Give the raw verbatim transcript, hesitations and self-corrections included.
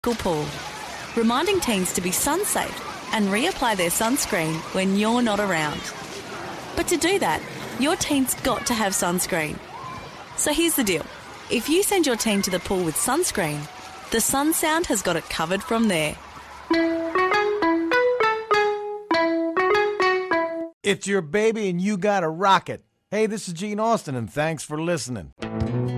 Pool, reminding teens to be sun-safe and reapply their sunscreen when you're not around. But to do that, your teen's got to have sunscreen. So here's the deal. If you send your teen to the pool with sunscreen, the Sun Sound has got it covered from there. It's your baby and you gotta rock it. Hey, this is Gene Austin and thanks for listening.